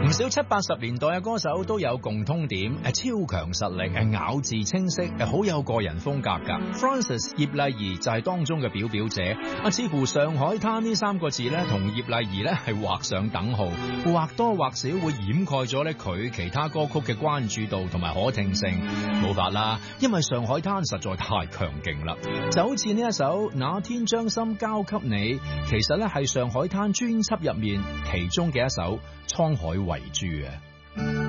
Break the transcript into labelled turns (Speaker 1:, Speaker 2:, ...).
Speaker 1: 唔少70、80年代嘅歌手都有共通點，超強實力，咬字清晰，好有個人風格㗎。Frances 葉麗儀就係當中嘅表表者。似乎上海灘呢3個字咧，同葉麗儀咧係畫上等號，或多或少會掩蓋咗咧佢其他歌曲嘅關注度同埋可聽性。冇法啦，因為上海灘實在太強勁啦。就好似呢一首《那天將心交給你》，其實咧係上海灘專輯入面其中嘅一首《滄海遺珠》啊。